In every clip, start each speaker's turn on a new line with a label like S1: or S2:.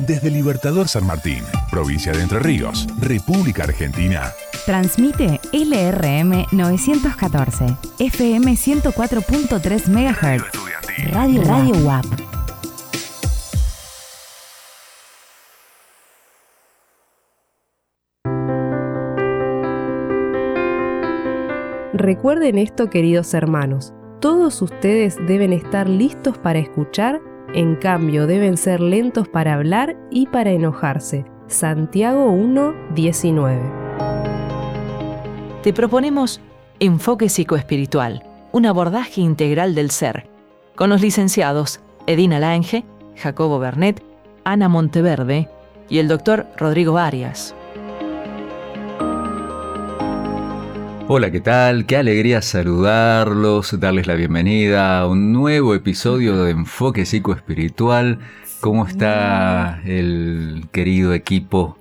S1: Desde Libertador San Martín, provincia de Entre Ríos, República Argentina.
S2: Transmite LRM 914, FM 104.3 MHz. Radio WAP.
S3: Recuerden esto, queridos hermanos. Todos ustedes deben estar listos para escuchar, en cambio deben ser lentos para hablar y para enojarse. Santiago 1:19.
S4: Te proponemos Enfoque Psicoespiritual, un abordaje integral del ser, con los licenciados Edina Lange, Jacobo Bernet, Ana Monteverde y el doctor Rodrigo Arias.
S5: Hola, ¿qué tal? Qué alegría saludarlos, darles la bienvenida a un nuevo episodio de Enfoque Psicoespiritual. ¿Cómo está el querido equipo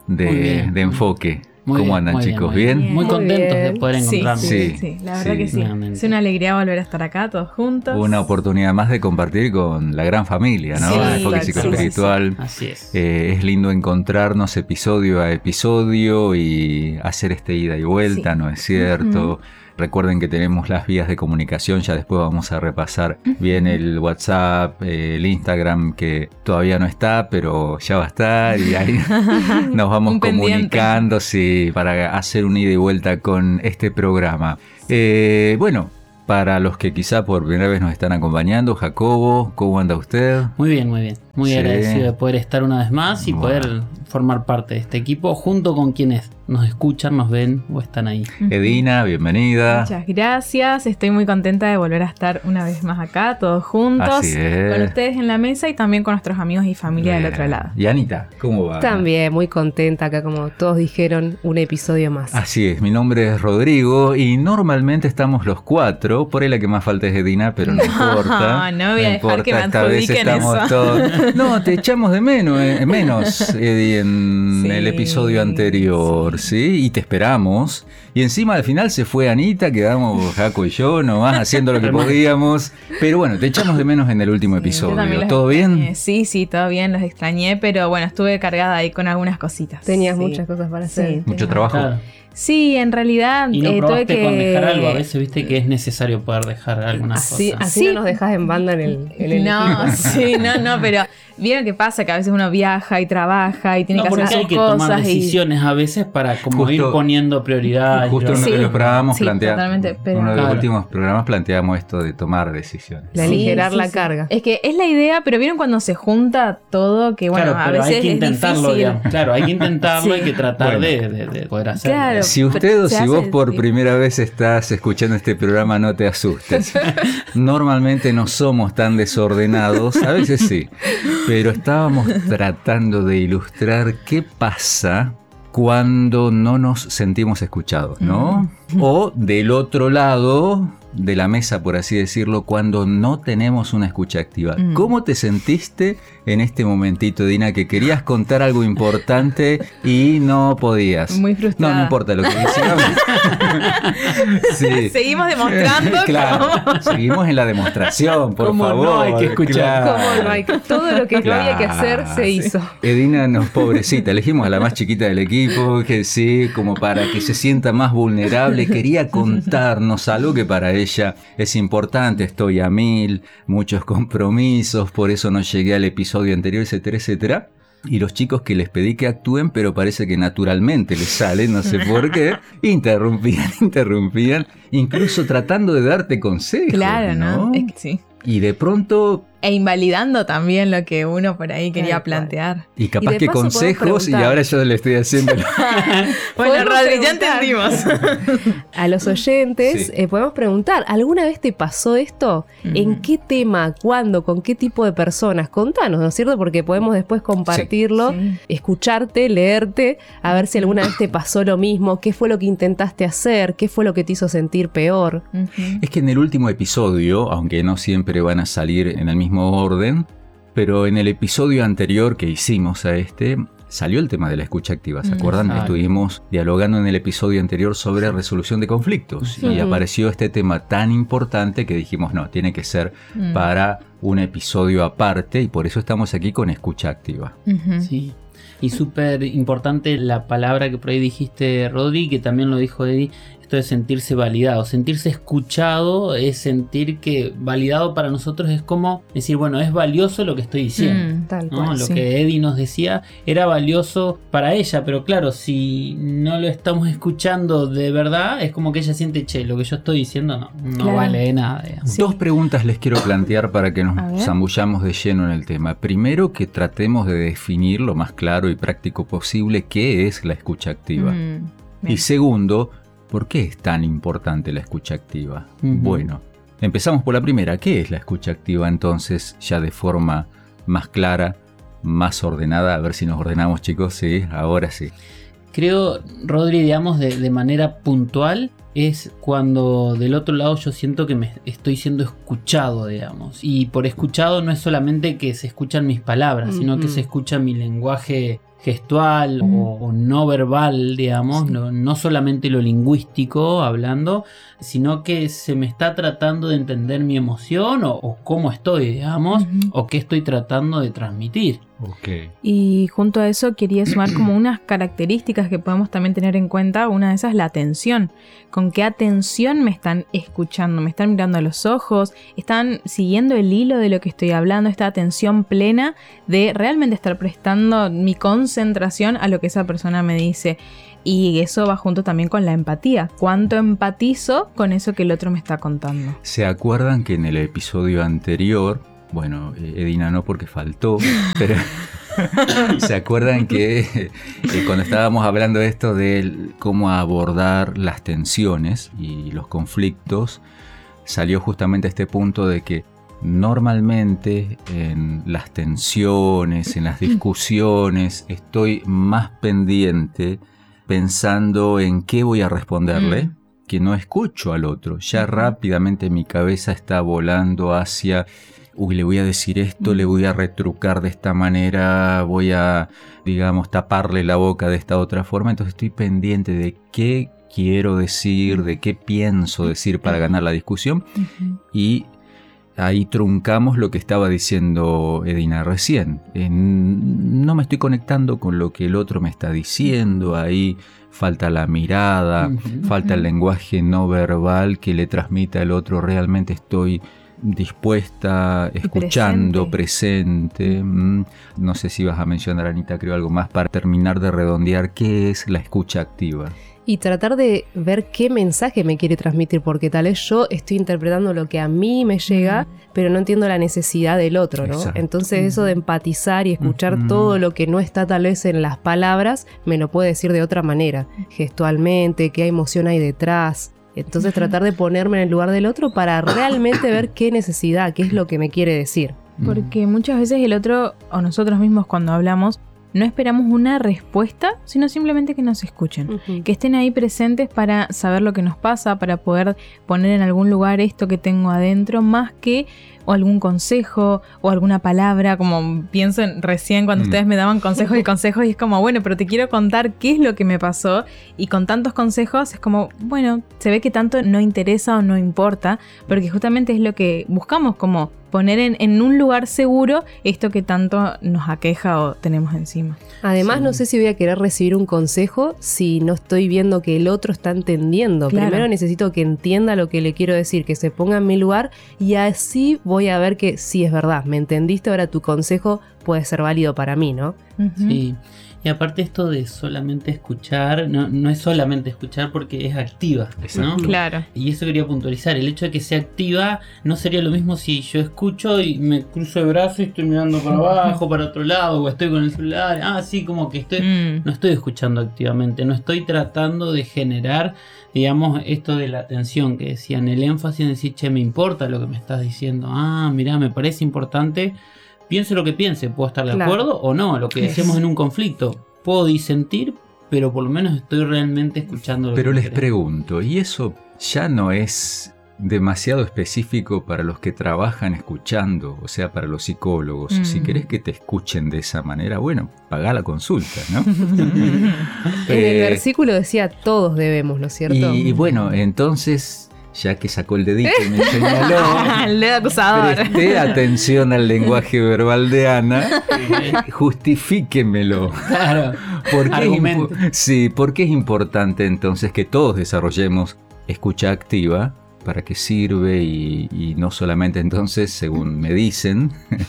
S5: de Enfoque? ¿Cómo andan, chicos? ¿Bien?
S6: Muy contentos de poder encontrarnos.
S7: Sí, la verdad que sí. Es una alegría volver a estar acá todos juntos.
S5: Una oportunidad más de compartir con la gran familia, ¿no?
S7: Sí,
S5: Enfoque Psicoespiritual.
S6: Así es.
S5: Es lindo encontrarnos episodio a episodio y hacer este ida y vuelta, ¿no es cierto? Recuerden que tenemos las vías de comunicación, ya después vamos a repasar bien el WhatsApp, el Instagram, que todavía no está, pero ya va a estar, y ahí nos vamos comunicando, sí, para hacer un ida y vuelta con este programa. Bueno, para los que quizá por primera vez nos están acompañando, Jacobo, ¿cómo anda usted?
S6: Muy bien, muy bien. Muy agradecido de poder estar una vez más y poder formar parte de este equipo junto con quienes nos escuchan, nos ven o están ahí.
S5: Edina, bienvenida.
S7: Muchas gracias, estoy muy contenta de volver a estar una vez más acá, todos juntos,
S5: Así es.
S7: con ustedes en la mesa y también con nuestros amigos y familia del otro lado.
S5: Y Anita, ¿cómo va?
S3: También muy contenta acá, como todos dijeron, un episodio más.
S5: Así es, mi nombre es Rodrigo y normalmente estamos los cuatro, por ahí la que más falta es Edina, pero no importa.
S7: No voy a dejar que me
S5: esta vez
S7: adjudiquen
S5: estamos
S7: eso.
S5: todos. No, te echamos de menos, Eddie, en el episodio anterior, ¿sí? Y te esperamos. Y encima al final se fue Anita, quedamos Jaco y yo nomás haciendo lo que podíamos. Pero bueno, te echamos de menos en el último episodio. ¿Todo bien?
S7: Sí, todo bien, los extrañé, pero bueno, estuve cargada ahí con algunas cositas.
S3: Tenías muchas cosas para hacer.
S5: Mucho trabajo.
S6: Claro.
S7: Sí, en realidad
S6: Y no
S7: tuve
S6: probaste
S7: que...
S6: con dejar algo, a veces viste que es necesario poder dejar algunas cosas.
S3: Así no nos dejas en banda en el
S7: No,
S3: equipo.
S7: sí, no, pero vieron que pasa que a veces uno viaja y trabaja y tiene que hacer
S6: porque
S7: sus
S6: hay que
S7: cosas
S6: tomar decisiones a veces para como ir poniendo prioridades.
S5: Justo en uno de los programas
S7: totalmente, pero...
S5: uno de los últimos programas planteamos esto de tomar decisiones.
S3: De aligerar la carga.
S7: Es que es la idea, pero vieron cuando se junta todo, que bueno,
S6: claro,
S7: a
S6: pero
S7: veces
S6: hay que intentarlo,
S7: es difícil.
S6: digamos. Claro, hay que intentarlo,
S7: Sí.
S6: hay que tratar
S5: Bueno.
S6: de poder hacerlo.
S7: Claro.
S5: Si usted o
S7: se
S5: si
S7: hace
S5: vos por
S7: el-
S5: primera vez estás escuchando este programa, no te asustes. Normalmente no somos tan desordenados, a veces sí, pero estábamos tratando de ilustrar qué pasa cuando no nos sentimos escuchados, ¿no? O del otro lado de la mesa, por así decirlo, cuando no tenemos una escucha activa. ¿Cómo te sentiste en este momentito, Dina, que querías contar algo importante y no podías?
S7: Muy frustrada.
S5: No importa lo que decíamos. Sí.
S7: Seguimos demostrando
S5: Claro,
S7: cómo...
S5: seguimos en la demostración, por
S6: Cómo
S5: favor.
S6: no hay que escuchar.
S5: Claro.
S3: Como no hay, todo lo que no había que hacer se hizo.
S5: Edina nos pobrecita, elegimos a la más chiquita del equipo, que sí, como para que se sienta más vulnerable, quería contarnos algo que para ella es importante. Estoy a 1000, muchos compromisos, por eso no llegué al episodio anterior, etcétera, etcétera. Y los chicos que les pedí que actúen, pero parece que naturalmente les sale, no sé por qué, interrumpían, incluso tratando de darte consejos.
S7: Claro, ¿no? Es que sí.
S5: Y de pronto...
S7: E invalidando también lo que uno por ahí quería
S3: Tal cual.
S7: plantear.
S5: Y capaz
S3: de
S5: que
S3: paso podemos
S5: consejos, y
S3: preguntar.
S5: ahora yo le estoy haciendo...
S7: Bueno,
S3: Podemos
S7: Rodri, ya
S3: preguntar.
S7: entendimos.
S3: A los oyentes
S5: Sí.
S3: podemos preguntar, ¿alguna vez te pasó esto? ¿En qué tema? ¿Cuándo? ¿Con qué tipo de personas? Contanos, ¿no es cierto? Porque podemos después compartirlo,
S7: Sí.
S3: escucharte, leerte, a ver si alguna vez te pasó lo mismo, qué fue lo que intentaste hacer, qué fue lo que te hizo sentir peor.
S5: Es que en el último episodio, aunque no siempre van a salir en el mismo orden, pero en el episodio anterior que hicimos a este, salió el tema de la escucha activa. ¿Se acuerdan?
S6: Exacto.
S5: Estuvimos dialogando en el episodio anterior sobre resolución de conflictos y apareció este tema tan importante que dijimos, no, tiene que ser para un episodio aparte y por eso estamos aquí con escucha activa.
S6: Sí. Y súper importante la palabra que por ahí dijiste, Rodri, que también lo dijo Eddie, esto de sentirse validado. Sentirse escuchado es sentir que validado para nosotros es como decir, bueno, es valioso lo que estoy diciendo.
S3: Tal
S6: ¿no?
S3: cual,
S6: Lo
S3: sí.
S6: que Eddie nos decía era valioso para ella, pero claro, si no lo estamos escuchando de verdad, es como que ella siente, che, lo que yo estoy diciendo no
S7: Claro.
S6: vale nada. Digamos.
S7: Sí.
S5: Dos preguntas les quiero plantear para que
S7: A
S5: nos
S7: ver.
S5: zambullamos de lleno en el tema. Primero, que tratemos de definir lo más claro y práctico posible qué es la escucha activa. Y segundo, ¿por qué es tan importante la escucha activa? Bueno, empezamos por la primera. ¿Qué es la escucha activa entonces, ya de forma más clara, más ordenada? A ver si nos ordenamos, chicos. Sí, ahora sí.
S6: Creo, Rodri, digamos, de manera puntual, es cuando del otro lado yo siento que me estoy siendo escuchado, digamos. Y por escuchado no es solamente que se escuchan mis palabras, sino que se escucha mi lenguaje gestual o no verbal, digamos, no solamente lo lingüístico hablando, sino que se me está tratando de entender mi emoción o cómo estoy, digamos, o qué estoy tratando de transmitir.
S5: Ok.
S7: Y junto a eso quería sumar como unas características que podemos también tener en cuenta. Una de esas es la atención. ¿Con qué atención me están escuchando? ¿Me están mirando a los ojos? ¿Están siguiendo el hilo de lo que estoy hablando? Esta atención plena de realmente estar prestando mi concentración a lo que esa persona me dice. Y eso va junto también con la empatía. ¿Cuánto empatizo con eso que el otro me está contando?
S5: ¿Se acuerdan que en el episodio anterior, bueno, Edina no porque faltó, pero ¿se acuerdan que cuando estábamos hablando de esto de cómo abordar las tensiones y los conflictos, salió justamente este punto de que normalmente en las tensiones, en las discusiones, estoy más pendiente pensando en qué voy a responderle, que no escucho al otro. Ya rápidamente mi cabeza está volando hacia, uy, le voy a decir esto, le voy a retrucar de esta manera, voy a, digamos, taparle la boca de esta otra forma. Entonces estoy pendiente de qué quiero decir, de qué pienso decir para ganar la discusión. Y ahí truncamos lo que estaba diciendo Edina recién. No me estoy conectando con lo que el otro me está diciendo. Ahí falta la mirada, falta el lenguaje no verbal que le transmita al otro. Realmente estoy dispuesta, escuchando, presente. No sé si vas a mencionar, Anita, creo algo más para terminar de redondear qué es la escucha activa.
S3: Y tratar de ver qué mensaje me quiere transmitir, porque tal vez yo estoy interpretando lo que a mí me llega, pero no entiendo la necesidad del otro, ¿no?
S5: Exacto.
S3: Entonces eso de empatizar y escuchar todo lo que no está tal vez en las palabras, me lo puede decir de otra manera, gestualmente, qué emoción hay detrás. Entonces tratar de ponerme en el lugar del otro para realmente ver qué necesidad, qué es lo que me quiere decir.
S7: Porque muchas veces el otro, o nosotros mismos cuando hablamos, no esperamos una respuesta, sino simplemente que nos escuchen. Que estén ahí presentes para saber lo que nos pasa, para poder poner en algún lugar esto que tengo adentro, más que o algún consejo o alguna palabra, como piensen recién cuando ustedes me daban consejos y consejos, y es como, bueno, pero te quiero contar qué es lo que me pasó, y con tantos consejos es como, bueno, se ve que tanto no interesa o no importa, porque justamente es lo que buscamos, como poner en un lugar seguro esto que tanto nos aqueja o tenemos encima.
S3: Además, no sé si voy a querer recibir un consejo si no estoy viendo que el otro está entendiendo.
S7: Claro.
S3: Primero necesito que entienda lo que le quiero decir, que se ponga en mi lugar, y así voy a ver que sí es verdad, me entendiste, ahora tu consejo puede ser válido para mí, ¿no?
S6: Sí. Y aparte esto de solamente escuchar, no es solamente escuchar porque es activa, ¿no?
S7: Claro.
S6: Y eso quería puntualizar, el hecho de que sea activa no sería lo mismo si yo escucho y me cruzo de brazos y estoy mirando para abajo, para otro lado, o estoy con el celular, sí, como que no estoy escuchando activamente, no estoy tratando de generar, digamos, esto de la atención que decían, el énfasis en decir, che, me importa lo que me estás diciendo, mirá, me parece importante. Piense lo que piense, puedo estar de acuerdo o no, lo que decíamos en un conflicto. Puedo disentir, pero por lo menos estoy realmente escuchando lo
S5: Pero
S6: que
S5: les
S6: querés.
S5: pregunto, ¿y eso ya no es demasiado específico para los que trabajan escuchando? O sea, para los psicólogos. Si querés que te escuchen de esa manera, bueno, pagá la consulta, ¿no?
S3: En el versículo decía todos debemos, ¿no es cierto?
S5: Y bueno, entonces ya que sacó el dedito y me señaló,
S7: El dedo acusador.
S5: presté atención al lenguaje verbal de Ana, justifíquemelo.
S6: Claro.
S5: ¿Por qué es importante entonces que todos desarrollemos escucha activa? ¿Para qué sirve? Y no solamente entonces, según me dicen,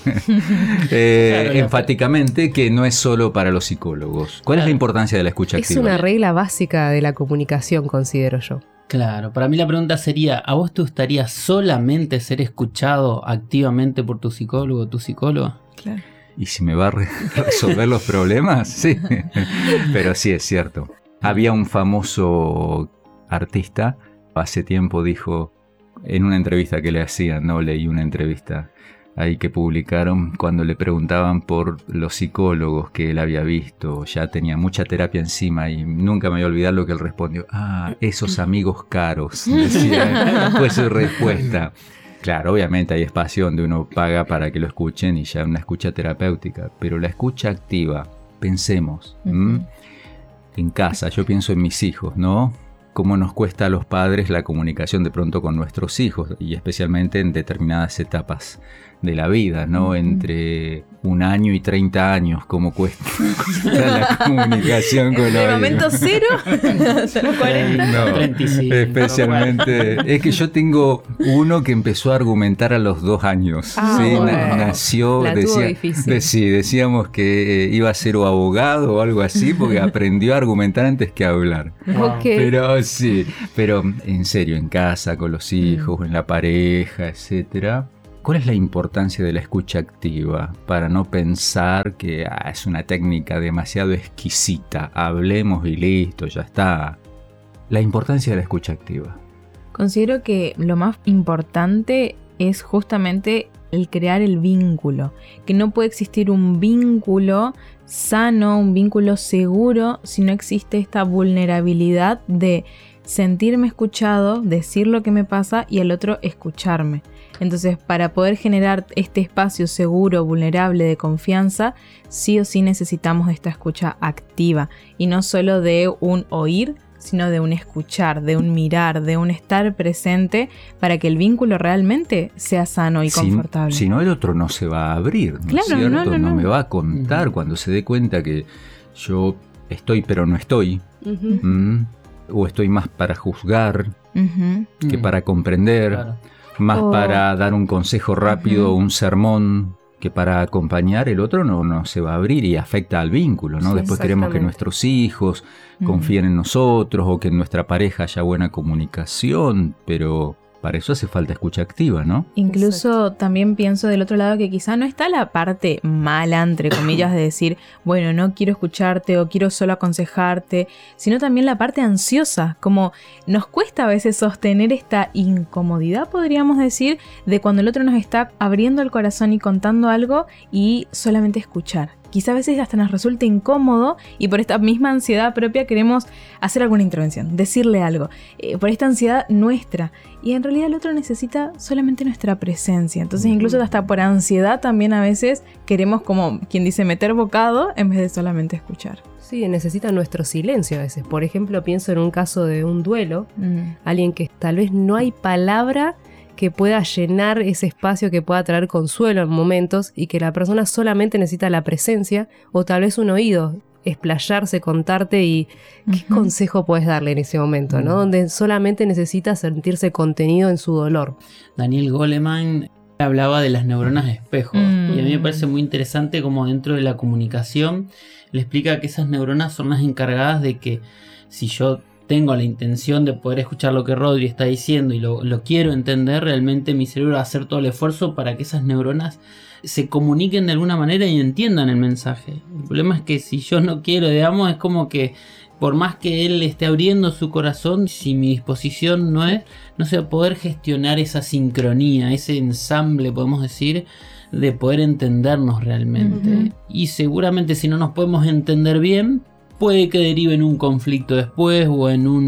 S5: enfáticamente, que no es solo para los psicólogos. ¿Cuál es la importancia de la escucha activa?
S3: Es una regla básica de la comunicación, considero yo.
S6: Claro, para mí la pregunta sería, ¿a vos te gustaría solamente ser escuchado activamente por tu psicólogo o tu psicóloga?
S7: Claro.
S5: ¿Y si me va a resolver los problemas? Sí, pero sí es cierto. Había un famoso artista, hace tiempo dijo, en una entrevista que le hacían, ¿no? Leí una entrevista ahí que publicaron, cuando le preguntaban por los psicólogos que él había visto, ya tenía mucha terapia encima y nunca me voy a olvidar lo que él respondió. Esos amigos caros, decía, fue su respuesta. Claro, obviamente hay espacio donde uno paga para que lo escuchen y ya una escucha terapéutica, pero la escucha activa, pensemos, en casa, yo pienso en mis hijos, ¿no? Cómo nos cuesta a los padres la comunicación de pronto con nuestros hijos y especialmente en determinadas etapas de la vida, ¿no? Entre 1 año y 30 años, cómo cuesta la comunicación con los hijos.
S7: ¿De momento 0 hasta los 40?
S5: No,
S6: 35.
S5: especialmente. Es que yo tengo uno que empezó a argumentar a los 2 años. Sí,
S3: bueno.
S5: nació,
S3: La tuvo difícil.
S5: sí, decíamos que iba a ser o abogado o algo así porque aprendió a argumentar antes que a hablar.
S3: Ok.
S5: Pero sí, pero en serio, en casa, con los hijos, en la pareja, etcétera. ¿Cuál es la importancia de la escucha activa? Para no pensar que es una técnica demasiado exquisita. Hablemos y listo, ya está. La importancia de la escucha activa.
S7: Considero que lo más importante es justamente el crear el vínculo. Que no puede existir un vínculo sano, un vínculo seguro, si no existe esta vulnerabilidad de sentirme escuchado, decir lo que me pasa y el otro escucharme. Entonces, para poder generar este espacio seguro, vulnerable, de confianza, sí o sí necesitamos esta escucha activa. Y no solo de un oír, sino de un escuchar, de un mirar, de un estar presente para que el vínculo realmente sea sano y confortable.
S5: Si no, el otro no se va a abrir, ¿no
S7: Claro,
S5: es cierto?
S7: no.
S5: Me va a contar cuando se dé cuenta que yo estoy pero no estoy. O estoy más para juzgar que para comprender.
S6: Claro.
S5: Más para dar un consejo rápido o un sermón que para acompañar. El otro no se va a abrir y afecta al vínculo, ¿no?
S3: Sí,
S5: Después queremos que nuestros hijos confíen en nosotros o que en nuestra pareja haya buena comunicación, pero para eso hace falta escucha activa, ¿no?
S7: Incluso también pienso del otro lado que quizá no está la parte mala, entre comillas, de decir, bueno, no quiero escucharte o quiero solo aconsejarte, sino también la parte ansiosa, como nos cuesta a veces sostener esta incomodidad, podríamos decir, de cuando el otro nos está abriendo el corazón y contando algo y solamente escuchar. Quizá a veces hasta nos resulta incómodo y por esta misma ansiedad propia queremos hacer alguna intervención, decirle algo, por esta ansiedad nuestra. Y en realidad el otro necesita solamente nuestra presencia. Entonces incluso hasta por ansiedad también a veces queremos, como quien dice, meter bocado en vez de solamente escuchar.
S3: Sí, necesita nuestro silencio a veces. Por ejemplo, pienso en un caso de un duelo, alguien que tal vez no hay palabra que pueda llenar ese espacio, que pueda traer consuelo en momentos y que la persona solamente necesita la presencia o tal vez un oído, explayarse, contarte y qué consejo puedes darle en ese momento, ¿no? Donde solamente necesita sentirse contenido en su dolor.
S6: Daniel Goleman hablaba de las neuronas espejo y a mí me parece muy interesante como dentro de la comunicación le explica que esas neuronas son las encargadas de que si yo tengo la intención de poder escuchar lo que Rodri está diciendo y lo quiero entender, realmente mi cerebro va a hacer todo el esfuerzo para que esas neuronas se comuniquen de alguna manera y entiendan el mensaje. El problema es que si yo no quiero, digamos, es como que por más que él esté abriendo su corazón, si mi disposición no se va a poder gestionar esa sincronía, ese ensamble, podemos decir, de poder entendernos realmente. Y seguramente si no nos podemos entender bien, puede que derive en un conflicto después o en un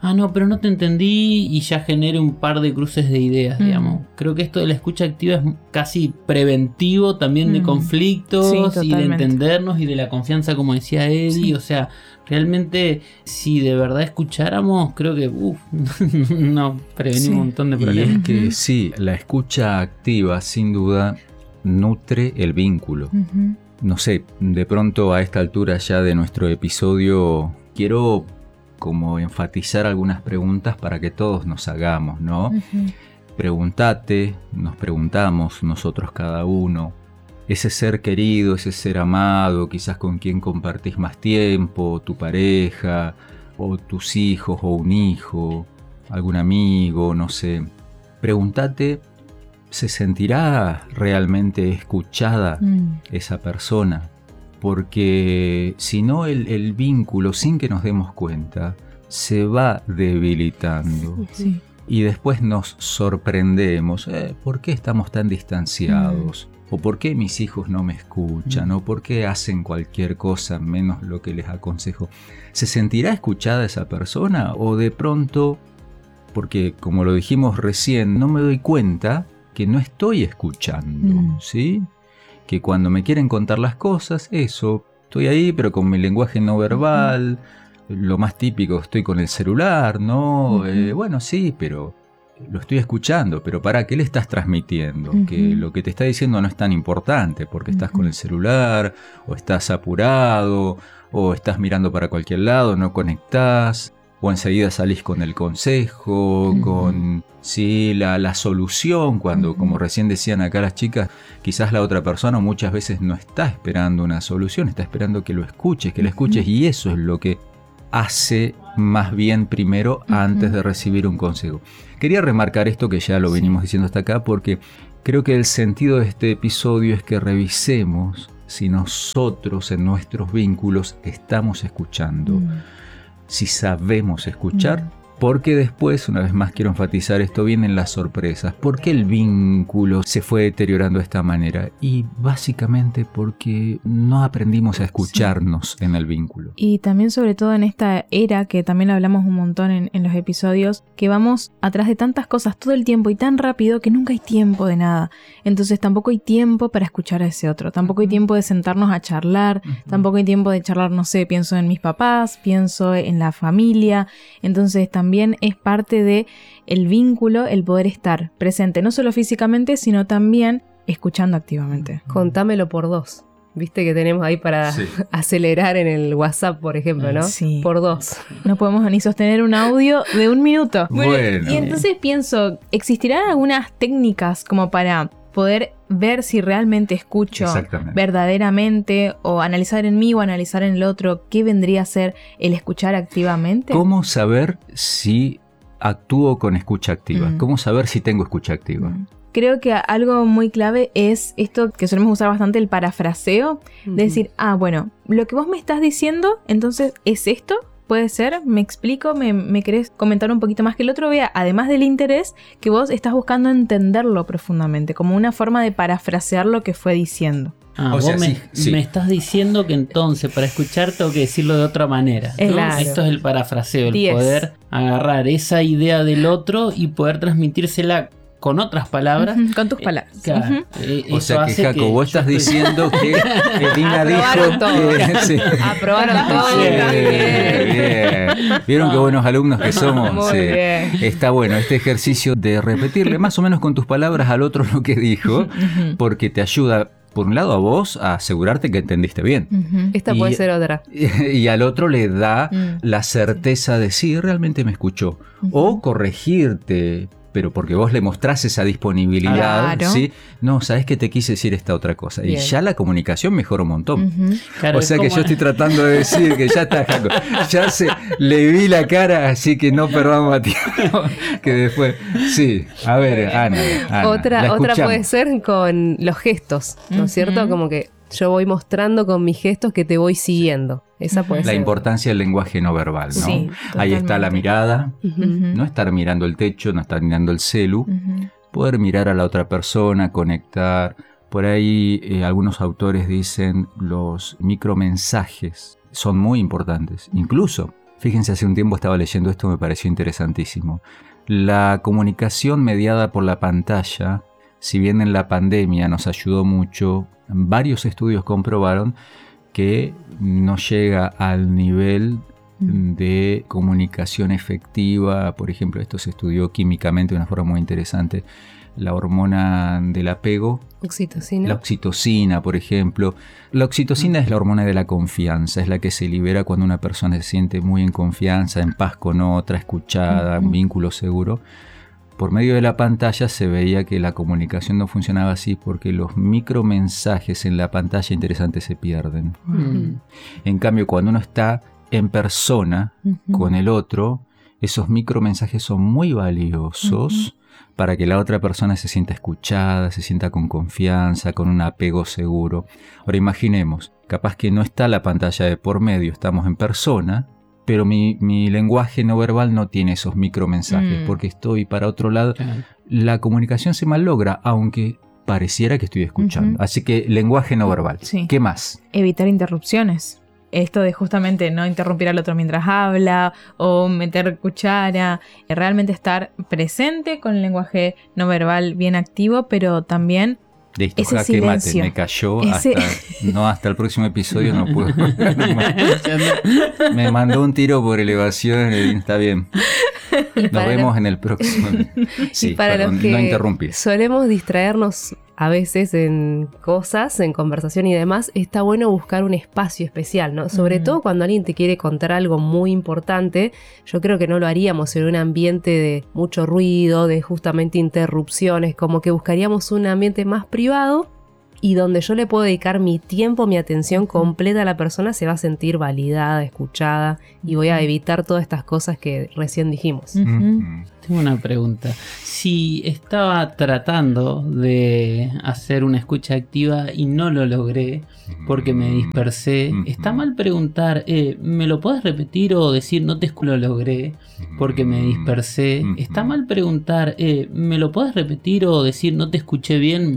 S6: no, pero no te entendí, y ya genere un par de cruces de ideas, digamos. Creo que esto de la escucha activa es casi preventivo también de conflictos, sí, y de entendernos y de la confianza, como decía Eddie. Sí. O sea, realmente, si de verdad escucháramos, creo que no prevenimos un montón de problemas.
S5: Y es que sí, la escucha activa sin duda nutre el vínculo. No sé, de pronto a esta altura ya de nuestro episodio quiero como enfatizar algunas preguntas para que todos nos hagamos, ¿no? Pregúntate, nos preguntamos nosotros cada uno, ese ser querido, ese ser amado, quizás con quien compartís más tiempo, tu pareja, o tus hijos, o un hijo, algún amigo, no sé. Pregúntate, ¿se sentirá realmente escuchada esa persona? Porque si no, el vínculo, sin que nos demos cuenta, se va debilitando. Sí. Y después nos sorprendemos. ¿Por qué estamos tan distanciados? ¿O por qué mis hijos no me escuchan? ¿O por qué hacen cualquier cosa menos lo que les aconsejo? ¿Se sentirá escuchada esa persona? ¿O de pronto, porque como lo dijimos recién, no me doy cuenta que no estoy escuchando, ¿sí? Que cuando me quieren contar las cosas, estoy ahí, pero con mi lenguaje no verbal, lo más típico, estoy con el celular, ¿no? Bueno, sí, pero lo estoy escuchando, pero ¿para qué le estás transmitiendo? Que lo que te está diciendo no es tan importante, porque estás con el celular, o estás apurado, o estás mirando para cualquier lado, no conectás, o enseguida salís con el consejo, con la solución, cuando, como recién decían acá las chicas, quizás la otra persona muchas veces no está esperando una solución, está esperando que lo escuches, que la escuches, y eso es lo que hace más bien primero antes de recibir un consejo. Quería remarcar esto que ya lo venimos diciendo hasta acá, porque creo que el sentido de este episodio es que revisemos si nosotros en nuestros vínculos estamos escuchando. Si sabemos escuchar, porque después, una vez más quiero enfatizar esto, vienen las sorpresas. ¿Por qué el vínculo se fue deteriorando de esta manera? Y básicamente porque no aprendimos a escucharnos en el vínculo.
S7: Y también sobre todo en esta era, que también hablamos un montón en los episodios, que vamos atrás de tantas cosas todo el tiempo y tan rápido que nunca hay tiempo de nada. Entonces tampoco hay tiempo para escuchar a ese otro, tampoco hay tiempo de sentarnos a charlar, tampoco hay tiempo de charlar, no sé, pienso en mis papás, pienso en la familia. Entonces también es parte de el vínculo el poder estar presente, no solo físicamente, sino también escuchando activamente.
S3: Contámelo por 2. Viste que tenemos ahí para acelerar en el WhatsApp, por ejemplo, ¿no?
S7: Sí.
S3: Por 2.
S7: No podemos ni sostener un audio de 1 minuto.
S5: Bueno.
S7: Y entonces pienso, ¿existirán algunas técnicas como para poder ver si realmente escucho verdaderamente, o analizar en mí o analizar en el otro qué vendría a ser el escuchar activamente?
S5: ¿Cómo saber si actúo con escucha activa? ¿Cómo saber si tengo escucha activa?
S7: Creo que algo muy clave es esto que solemos usar bastante, el parafraseo, de decir, bueno, lo que vos me estás diciendo, entonces, ¿es esto? ¿Puede ser? ¿Me explico? ¿Me querés comentar un poquito más? Que el otro vea, además del interés, que vos estás buscando entenderlo profundamente, como una forma de parafrasear lo que fue diciendo.
S6: Vos me estás diciendo que entonces para escuchar tengo que decirlo de otra manera, ¿no?
S7: Claro.
S6: Esto es el parafraseo, el poder agarrar esa idea del otro y poder transmitírsela con otras palabras.
S7: Con tus palabras.
S6: Claro.
S5: O sea que, Jaco, vos estás diciendo que Edina dijo que...
S3: Aprobaron todo.
S5: Bien. ¿Vieron qué buenos alumnos que somos?
S3: Muy bien.
S5: Está bueno este ejercicio de repetirle más o menos con tus palabras al otro lo que dijo, porque te ayuda, por un lado, a vos a asegurarte que entendiste bien.
S3: Esta puede ser otra.
S5: Y al otro le da la certeza de sí, realmente me escuchó. O corregirte, pero porque vos le mostrás esa disponibilidad,
S7: claro.
S5: ¿sí? No, sabés que te quise decir esta otra cosa. Bien. Y ya la comunicación mejora un montón.
S6: Claro,
S5: o sea que yo estoy tratando de decir que ya está, Jaco. Ya le vi la cara, así que no perdamos a tiempo. Que después, sí. A ver, Ana
S3: otra puede ser con los gestos, ¿no es cierto? Como que yo voy mostrando con mis gestos que te voy siguiendo. Esa puede ser.
S5: La importancia del lenguaje no verbal, ¿no?
S7: Sí,
S5: ahí está la mirada, no estar mirando el techo, no estar mirando el celu, poder mirar a la otra persona, conectar. Por ahí algunos autores dicen los micromensajes son muy importantes. Incluso Fíjense, hace un tiempo estaba leyendo esto, me pareció interesantísimo. La comunicación mediada por la pantalla, si bien en la pandemia nos ayudó mucho, varios estudios comprobaron que no llega al nivel de comunicación efectiva. Por ejemplo, esto se estudió químicamente de una forma muy interesante. La hormona del apego.
S3: Oxitocina.
S5: La oxitocina, por ejemplo. La oxitocina es la hormona de la confianza, es la que se libera cuando una persona se siente muy en confianza, en paz con otra, escuchada, un vínculo seguro. Por medio de la pantalla se veía que la comunicación no funcionaba así porque los micromensajes en la pantalla interesantes se pierden. En cambio, cuando uno está en persona con el otro, esos micromensajes son muy valiosos para que la otra persona se sienta escuchada, se sienta con confianza, con un apego seguro. Ahora imaginemos, capaz que no está la pantalla de por medio, estamos en persona, pero mi lenguaje no verbal no tiene esos micromensajes porque estoy para otro lado. La comunicación se mallogra, aunque pareciera que estoy escuchando. Así que lenguaje no verbal.
S7: Sí.
S5: ¿Qué más?
S7: Evitar interrupciones. Esto de justamente no interrumpir al otro mientras habla o meter cuchara, realmente estar presente con el lenguaje no verbal bien activo, pero también
S5: Listo,
S7: ese
S5: jaque
S7: silencio.
S5: mate, me cayó.
S7: Ese...
S5: Hasta el próximo episodio no puedo. Me mandó un tiro por elevación, está bien. Nos vemos en el próximo. Sí,
S3: y para
S5: perdón,
S3: los que
S5: no interrumpir.
S3: solemos distraernos a veces en cosas, en conversación y demás, está bueno buscar un espacio especial, ¿no? Sobre todo cuando alguien te quiere contar algo muy importante. Yo creo que no lo haríamos en un ambiente de mucho ruido, de justamente interrupciones, como que buscaríamos un ambiente más privado y donde yo le puedo dedicar mi tiempo, mi atención completa a la persona, se va a sentir validada, escuchada, y voy a evitar todas estas cosas que recién dijimos.
S6: Tengo una pregunta. Si estaba tratando de hacer una escucha activa y no lo logré porque me dispersé, ¿está mal preguntar, ¿me lo puedes repetir o decir no te lo logré porque me dispersé? ¿Está mal preguntar, ¿me lo puedes repetir o decir no te escuché bien?